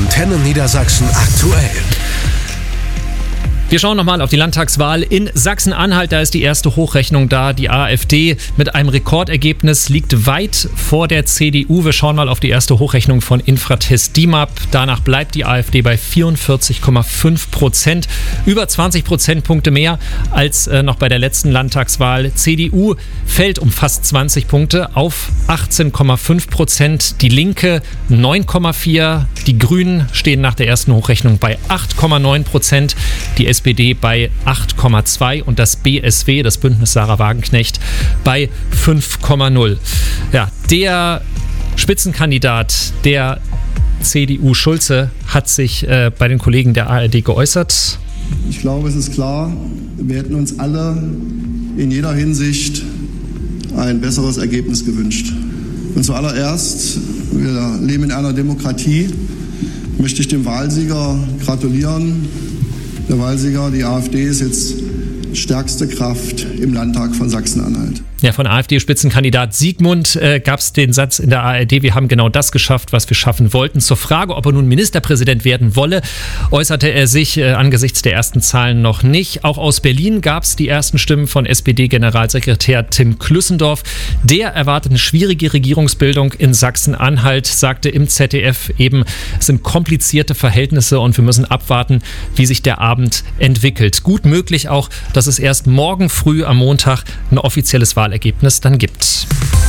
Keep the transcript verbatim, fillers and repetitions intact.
Antenne Niedersachsen aktuell. Wir schauen nochmal auf die Landtagswahl in Sachsen-Anhalt. Da ist die erste Hochrechnung da. Die AfD mit einem Rekordergebnis liegt weit vor der C D U. Wir schauen mal auf die erste Hochrechnung von Infratest DIMAP. Danach bleibt die AfD bei vierundvierzig Komma fünf Prozent. Über zwanzig Prozentpunkte mehr als äh, noch bei der letzten Landtagswahl. C D U fällt um fast zwanzig Punkte auf achtzehn Komma fünf Prozent. Die Linke neun Komma vier. Die Grünen stehen nach der ersten Hochrechnung bei acht Komma neun Prozent. Die S P D bei acht Komma zwei und das B S W, das Bündnis Sarah Wagenknecht, bei fünf Komma null. Ja, der Spitzenkandidat der C D U, Schulze, hat sich äh, bei den Kollegen der A R D geäußert. Ich glaube, es ist klar, wir hätten uns alle in jeder Hinsicht ein besseres Ergebnis gewünscht. Und zuallererst, wir leben in einer Demokratie, möchte ich dem Wahlsieger gratulieren. Der Wahlsieger, die AfD, ist jetzt stärkste Kraft im Landtag von Sachsen-Anhalt. Ja, von AfD-Spitzenkandidat Siegmund äh, gab es den Satz in der A R D, wir haben genau das geschafft, was wir schaffen wollten. Zur Frage, ob er nun Ministerpräsident werden wolle, äußerte er sich äh, angesichts der ersten Zahlen noch nicht. Auch aus Berlin gab es die ersten Stimmen von S P D-Generalsekretär Tim Klüssendorf. Der erwartet eine schwierige Regierungsbildung in Sachsen-Anhalt, sagte im Z D F eben, es sind komplizierte Verhältnisse und wir müssen abwarten, wie sich der Abend entwickelt. Gut möglich auch, dass es erst morgen früh am Montag ein offizielles Wahlergebnis dann gibt.